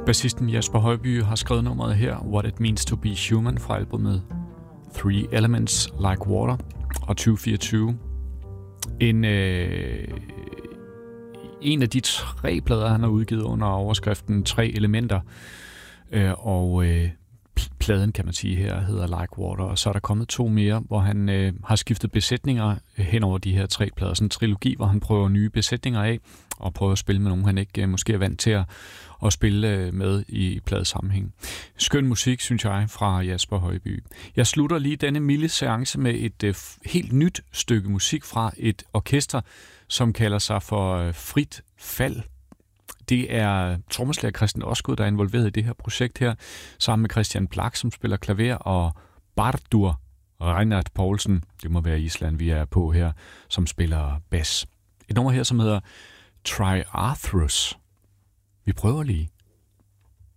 Bassisten Jesper Højby har skrevet nummeret her, What It Means to Be Human, fra albumet Three Elements Like Water og 2024. En af de 3 plader, han har udgivet under overskriften 3 elementer, og pladen, kan man sige her, hedder Like Water, og så er der kommet 2 mere, hvor han har skiftet besætninger hen over de her 3 plader. Sådan en trilogi, hvor han prøver nye besætninger af, og prøver at spille med nogen, han ikke måske er vant til at spille med i pladesammenhæng. Skøn musik, synes jeg, fra Jesper Højby. Jeg slutter lige denne milde seance med et helt nyt stykke musik fra et orkester, som kalder sig for Frit Fald. Det er trommeslager Christian Osgood, der er involveret i det her projekt her, sammen med Christian Blak, som spiller klaver, og Bardur Reinhard Poulsen, det må være Island, vi er på her, som spiller bas. Et nummer her, som hedder Triarthrus. Vi prøver lige.